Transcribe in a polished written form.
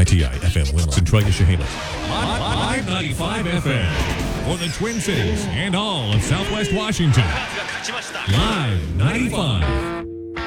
RTI FM Winlock, Centralia, Chehalis. Live 95 FM for the Twin Cities and all of Southwest Washington. Live 95.